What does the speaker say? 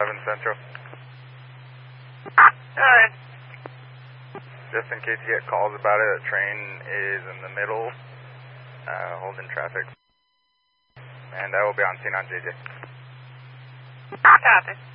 11 Central. Alright. Just in case you get calls about it, a train is in the middle, holding traffic. And I will be on scene on JJ. Copy.